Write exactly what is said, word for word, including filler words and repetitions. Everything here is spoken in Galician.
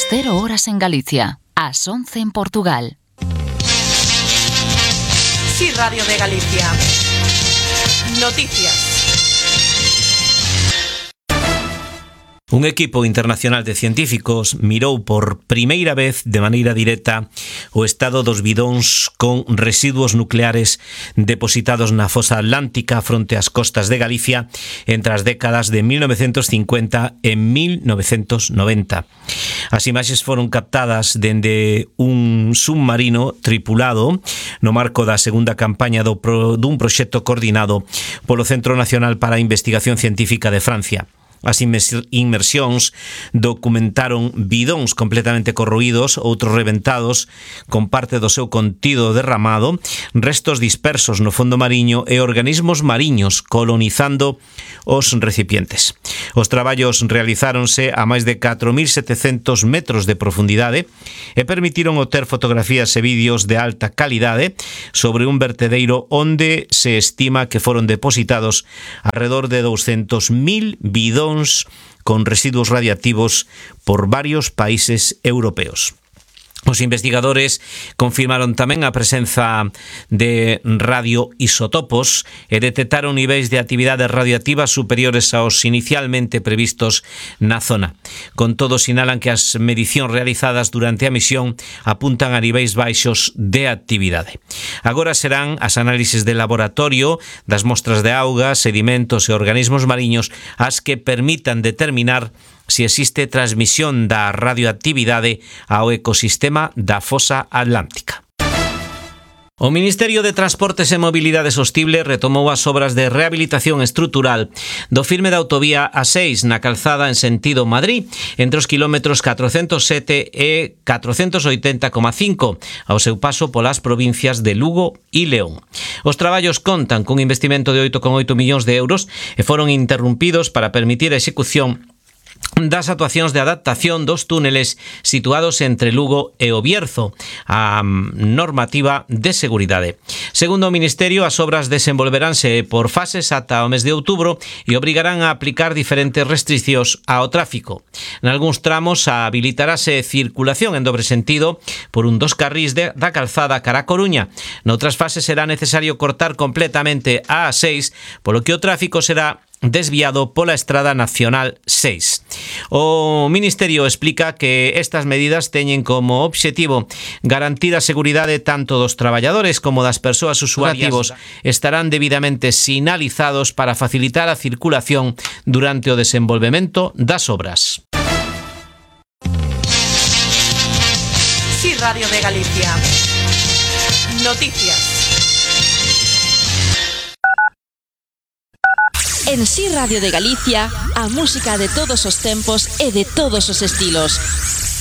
Las cero horas en Galicia, as once en Portugal. Sí, Radio de Galicia. Noticias. Un equipo internacional de científicos mirou por primeira vez de maneira directa o estado dos bidóns con residuos nucleares depositados na fosa atlántica fronte ás costas de Galicia entre as décadas de mil novecentos cincuenta e mil novecentos noventa. As imaxes foron captadas dende un submarino tripulado no marco da segunda campaña do pro, dun proxecto coordinado polo Centro Nacional para a Investigación Científica de Francia. As inmersións documentaron bidóns completamente corroídos, outros reventados con parte do seu contido derramado, restos dispersos no fondo mariño e organismos mariños colonizando os recipientes. Os traballos realizáronse a máis de catro mil setecentos metros de profundidade e permitiron obter fotografías e vídeos de alta calidade sobre un vertedeiro onde se estima que foron depositados alrededor de doscientos mil bidóns con residuos radiactivos por varios países europeos. Os investigadores confirmaron tamén a presenza de radioisotopos e detectaron niveis de actividade radioactiva superiores aos inicialmente previstos na zona. Con todo, sinalan que as medicións realizadas durante a misión apuntan a niveis baixos de actividade. Agora serán as análises de laboratorio das mostras de auga, sedimentos e organismos mariños as que permitan determinar se existe transmisión da radioactividade ao ecosistema da fosa atlántica. O Ministerio de Transportes e Mobilidade Sostible retomou as obras de rehabilitación estrutural do firme da autovía A seis na calzada en sentido Madrid entre os kilómetros catrocentos sete e catrocentos oitenta coma cinco ao seu paso polas provincias de Lugo e León. Os traballos contan cun investimento de oito coma oito millóns de euros e foron interrompidos para permitir a execución das actuacións de adaptación dos túneles situados entre Lugo e o Bierzo, a normativa de seguridade. Segundo o Ministerio, as obras desenvolveránse por fases ata o mes de outubro e obrigarán a aplicar diferentes restriccións ao tráfico. Nalgúns tramos habilitarase circulación en dobre sentido por un dos carrís de, da calzada cara a Coruña. Noutras fases será necesario cortar completamente a A seis, polo que o tráfico será desviado pola Estrada Nacional seis. O Ministerio explica que estas medidas teñen como obxectivo garantir a seguridade tanto dos traballadores como das persoas usuarias. Estarán debidamente sinalizados para facilitar a circulación durante o desenvolvemento das obras. Sí, Radio de Galicia. Noticias. En Sí Radio de Galicia, a música de todos os tempos e de todos os estilos.